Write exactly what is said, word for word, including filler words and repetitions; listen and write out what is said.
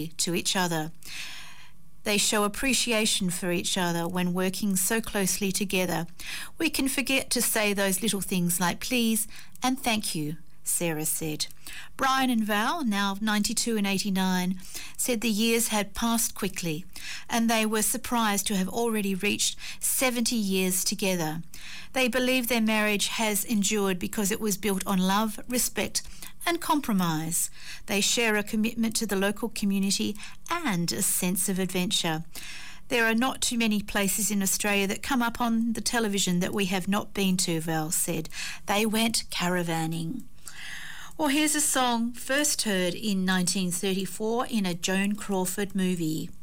to each other. They show appreciation for each other when working so closely together. We can forget to say those little things like please and thank you, Sarah said. Brian and Val, now ninety-two and eighty-nine, said the years had passed quickly and they were surprised to have already reached seventy years together. They believe their marriage has endured because it was built on love, respect and compromise. They share a commitment to the local community and a sense of adventure. There are not too many places in Australia that come up on the television that we have not been to, Val said. They went caravanning. Well, here's a song first heard in nineteen thirty-four in a Joan Crawford movie.